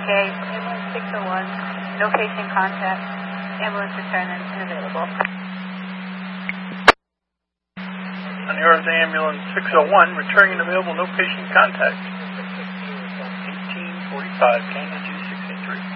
Okay, ambulance 601, no patient contact, ambulance return unavailable. On the order of the ambulance 601, returning available, no patient contact. 1845, Canada G683.